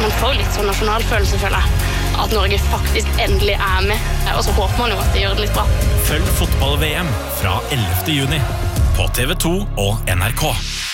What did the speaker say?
man får litt sånn nasjonalfølelse, føler jeg. At Norge faktisk endelig med. Og så håper man jo at de gjør det litt bra. Følg fotball-VM fra 11. juni på TV 2 og NRK.